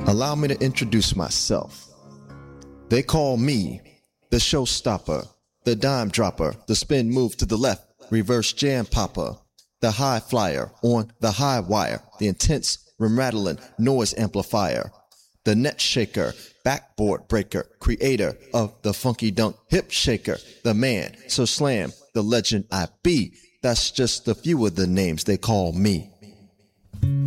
Allow me to introduce myself. They call me the showstopper, the dime dropper, the spin move to the left, reverse jam popper, the high flyer on the high wire, the intense rattling noise amplifier, the net shaker, backboard breaker, creator of the funky dunk hip shaker, the man, so slam, the legend I be. That's just a few of the names they call me.